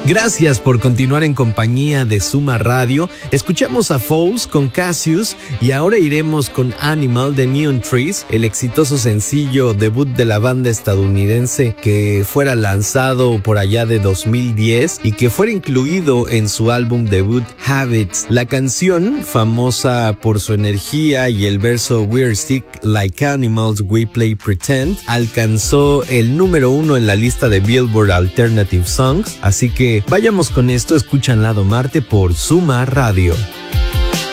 Gracias por continuar en compañía de Suma Radio. Escuchamos a Foals con Cassius y ahora iremos con Animal de Neon Trees, el exitoso sencillo debut de la banda estadounidense que fuera lanzado por allá de 2010 y que fuera incluido en su álbum debut Habits. La canción, famosa por su energía y el verso We're Sick Like Animals, We Play Pretend, alcanzó el número 1 en la lista de Billboard Alternative Songs, así que vayamos con esto. Escuchan Lado Marte por Suma Radio.